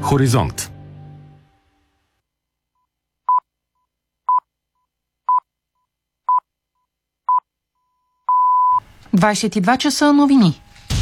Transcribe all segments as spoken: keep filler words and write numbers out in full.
Хоризонт. двадесет и два часа новини.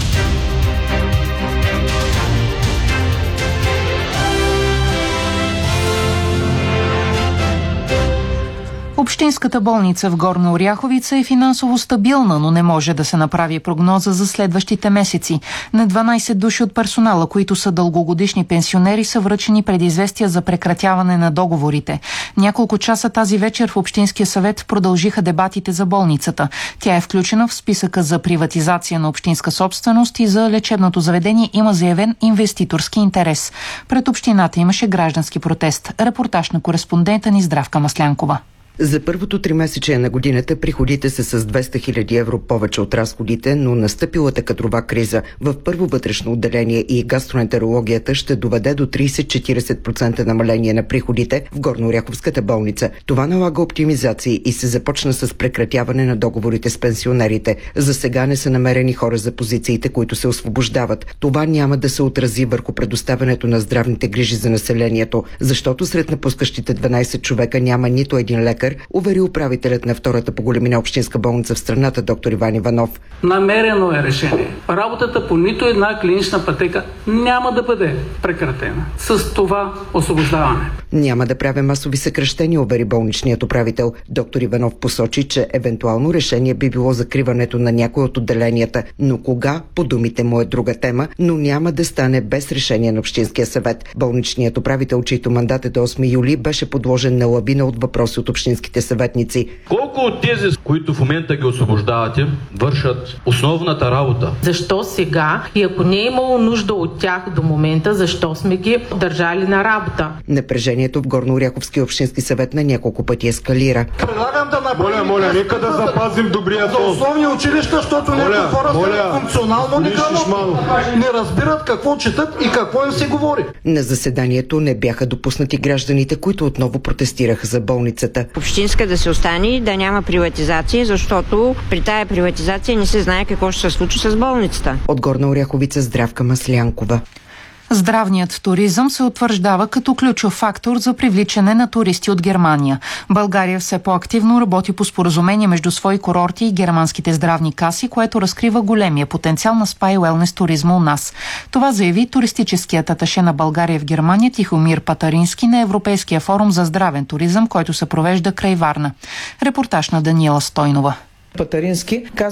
Общинската болница в Горна Оряховица е финансово стабилна, но не може да се направи прогноза за следващите месеци. На дванадесет души от персонала, които са дългогодишни пенсионери, са връчени предизвестия за прекратяване на договорите. Няколко часа тази вечер в Общинския съвет продължиха дебатите за болницата. Тя е включена в списъка за приватизация на общинска собственост и за лечебното заведение има заявен инвеститорски интерес. Пред общината имаше граждански протест. Репортаж на кореспондента ни Здравка Маслянкова. За първото тримесечие на годината приходите са с двеста хиляди евро повече от разходите, но настъпилата кадрова криза в първо вътрешно отделение и гастроентерологията ще доведе до тридесет до четиридесет процента намаление на приходите в Горнооряховската болница. Това налага оптимизации и се започна с прекратяване на договорите с пенсионерите. За сега не са намерени хора за позициите, които се освобождават. Това няма да се отрази върху предоставянето на здравните грижи за населението, защото сред напускащите дванадесет човека няма нито един лекар, увери управителят на втората по големина общинска болница в страната доктор Иван Иванов. Намерено е решение. Работата по нито една клинична пътека няма да бъде прекратена с това освобождаване. Няма да правя масови съкращения, увери болничният управител. Доктор Иванов посочи, че евентуално решение би било закриването на някои от отделенията, но кога, по думите му, е друга тема, но няма да стане без решение на Общинския съвет. Болничният управител, чийто мандат е до осми юли, беше подложен на лавина от въпроси от общинските съветници. Колко от тези, които в момента ги освобождавате, вършат основната работа? Защо сега? И ако не е имало нужда от тях до момента, защо сме ги държали на работа? Напрежението в Горнооряховския общински съвет на няколко пъти ескалира. Предлагам да направим... Моля, моля, нека да запазим добрия тон. За основни училища, защото някои хора са функционално неграмотни. Не разбират какво четат и какво им се говори. На заседанието не бяха допуснати гражданите, които отново протестираха за болницата. Общинска да се остане и да няма приватизация, защото при тая приватизация не се знае какво ще се случи с болницата. От Горна Оряховица Здравка Маслянкова. Здравният туризъм се утвърждава като ключов фактор за привличане на туристи от Германия. България все по-активно работи по споразумение между свои курорти и германските здравни каси, което разкрива големия потенциал на спа и уелнес туризма у нас. Това заяви туристическият аташе на България в Германия Тихомир Патарински на Европейския форум за здравен туризъм, който се провежда край Варна. Репортаж на Даниела Стойнова. Патарински казва,